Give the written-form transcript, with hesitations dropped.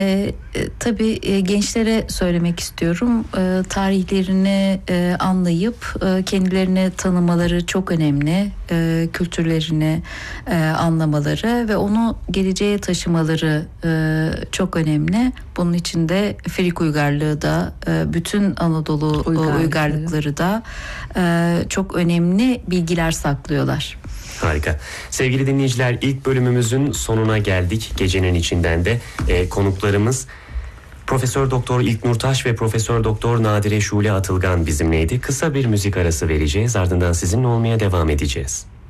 Tabii gençlere söylemek istiyorum. Tarihlerini anlayıp kendilerini tanımaları çok önemli. Kültürlerini anlamaları ve onu geleceğe taşımaları çok önemli. Bunun için de Frig uygarlığı da bütün Anadolu uygarlıkları da çok önemli bilgiler saklıyorlar. Harika. Sevgili dinleyiciler, ilk bölümümüzün sonuna geldik. Gecenin içinden de konuklarımız Profesör Doktor İlknur Taş ve Profesör Doktor Nadire Şule Atılgan bizimleydi. Kısa bir müzik arası vereceğiz. Ardından sizinle olmaya devam edeceğiz.